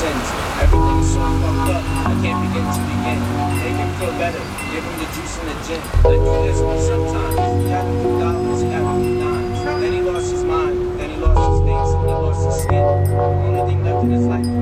sins. Everything is so fucked up, I can't begin to begin. Make him feel better, give him the juice and the gin. Let do this one sometimes. He had a few dollars, he had a few dimes. Then he lost his mind, then he lost his face, he lost his skin. The only thing left in his life